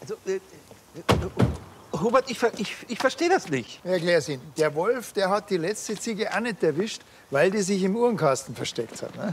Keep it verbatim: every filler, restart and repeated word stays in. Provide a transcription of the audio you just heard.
Also, äh, äh, Hubert, ich, ich, ich verstehe das nicht. Ich erklär's Ihnen. Der Wolf, der hat die letzte Ziege auch nicht erwischt, weil die sich im Uhrenkasten versteckt hat. Ne?